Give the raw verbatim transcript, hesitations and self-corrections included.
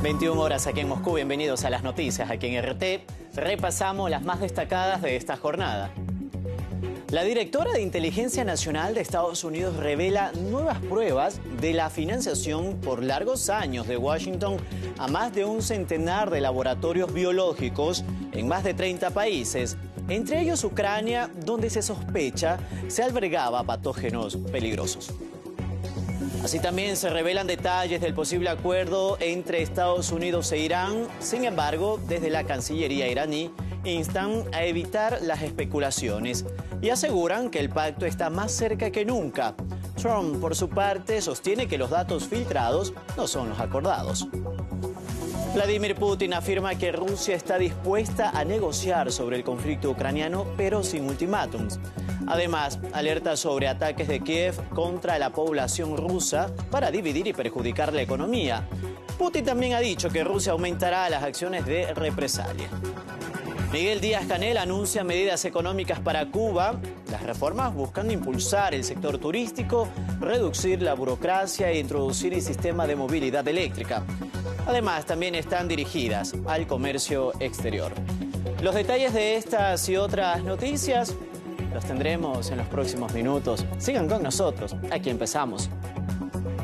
veintiuna horas aquí en Moscú, bienvenidos a las noticias. Aquí en R T repasamos las más destacadas de esta jornada. La directora de Inteligencia Nacional de Estados Unidos revela nuevas pruebas de la financiación por largos años de Washington a más de un centenar de laboratorios biológicos en más de treinta países, entre ellos Ucrania, donde se sospecha se albergaba patógenos peligrosos. Así también se revelan detalles del posible acuerdo entre Estados Unidos e Irán. Sin embargo, desde la Cancillería iraní instan a evitar las especulaciones y aseguran que el pacto está más cerca que nunca. Trump, por su parte, sostiene que los datos filtrados no son los acordados. Vladimir Putin afirma que Rusia está dispuesta a negociar sobre el conflicto ucraniano, pero sin ultimátums. Además, alerta sobre ataques de Kiev contra la población rusa para dividir y perjudicar la economía. Putin también ha dicho que Rusia aumentará las acciones de represalia. Miguel Díaz-Canel anuncia medidas económicas para Cuba. Las reformas buscan impulsar el sector turístico, reducir la burocracia e introducir el sistema de movilidad eléctrica. Además, también están dirigidas al comercio exterior. Los detalles de estas y otras noticias los tendremos en los próximos minutos. Sigan con nosotros. Aquí empezamos.